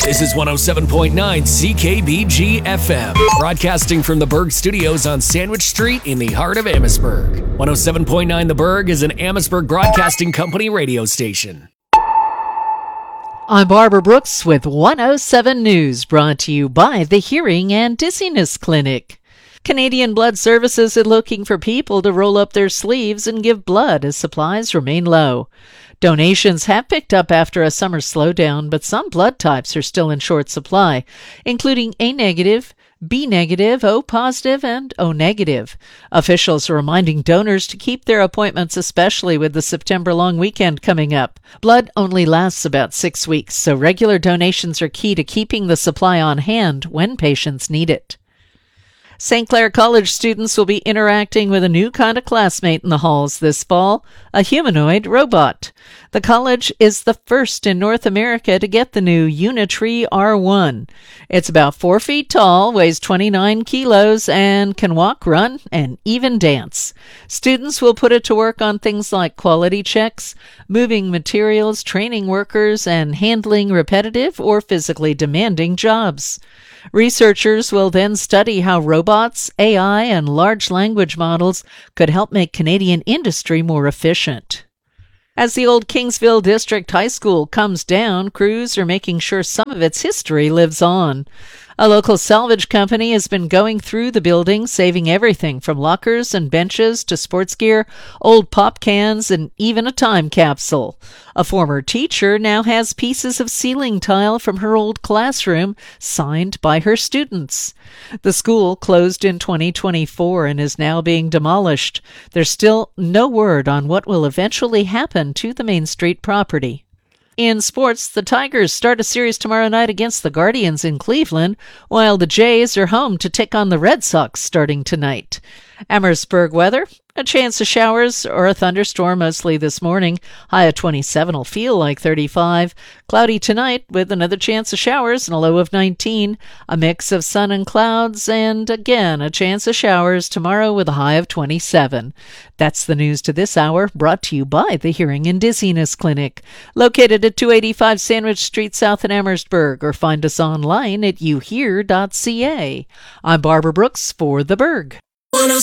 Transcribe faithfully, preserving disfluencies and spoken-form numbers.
This is one oh seven point nine C K B G F M, broadcasting from the Berg Studios on Sandwich Street in the heart of Amherstburg. one oh seven point nine The Berg is an Amherstburg Broadcasting Company radio station. I'm Barbara Brooks with one oh seven News, brought to you by the Hearing and Dizziness Clinic. Canadian Blood Services is looking for people to roll up their sleeves and give blood as supplies remain low. Donations have picked up after a summer slowdown, but some blood types are still in short supply, including A negative, B negative, O positive, and O negative. Officials are reminding donors to keep their appointments, especially with the September long weekend coming up. Blood only lasts about six weeks, so regular donations are key to keeping the supply on hand when patients need it. Saint Clair College students will be interacting with a new kind of classmate in the halls this fall, a humanoid robot. The college is the first in North America to get the new Unitree R one. It's about four feet tall, weighs twenty-nine kilos, and can walk, run, and even dance. Students will put it to work on things like quality checks, moving materials, training workers, and handling repetitive or physically demanding jobs. Researchers will then study how robots, A I, and large language models could help make Canadian industry more efficient. As the old Kingsville District High School comes down, crews are making sure some of its history lives on. A local salvage company has been going through the building, saving everything from lockers and benches to sports gear, old pop cans, and even a time capsule. A former teacher now has pieces of ceiling tile from her old classroom signed by her students. The school closed in twenty twenty-four and is now being demolished. There's still no word on what will eventually happen to the Main Street property. In sports, the Tigers start a series tomorrow night against the Guardians in Cleveland, while the Jays are home to take on the Red Sox starting tonight. Amherstburg weather, a chance of showers or a thunderstorm mostly this morning. High of twenty-seven will feel like thirty-five. Cloudy tonight with another chance of showers and a low of nineteen. A mix of sun and clouds, and again a chance of showers tomorrow with a high of twenty-seven. That's the news to this hour, brought to you by the Hearing and Dizziness Clinic, located at two eighty-five Sandwich Street South in Amherstburg, or find us online at you hear dot c a. I'm Barbara Brooks for The Berg. one oh